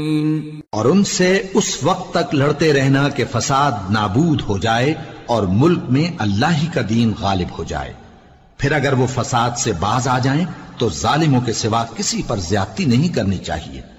और उनसे उस वक्त तक लड़ते रहना कि फसाद नाबूद हो जाए और मुल्क में अल्लाह ही का दीन गालिब हो जाए। फिर अगर वो फसाद से बाज आ जाएं तो जालिमों के सिवा किसी पर ज्यादती नहीं करनी चाहिए।